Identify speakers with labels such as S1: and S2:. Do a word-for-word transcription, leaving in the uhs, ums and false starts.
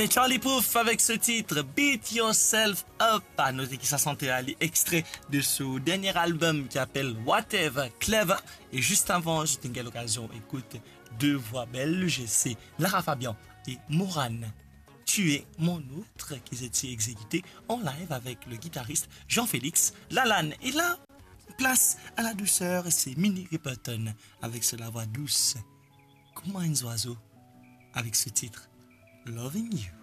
S1: Et Charlie Puth avec ce titre Beat Yourself Up, à noter qu'il s'est à extrait de ce dernier album qui s'appelle Whatever Clever. Et juste avant, j'ai eu l'occasion d'écouter deux voix belges, c'est Lara Fabian et Morane. Tu es mon outre qui s'est exécuté en live avec le guitariste Jean-Félix Lalanne. Et là, place à la douceur, c'est Minnie Riperton avec la voix douce. Comment un oiseau avec ce titre Loving You.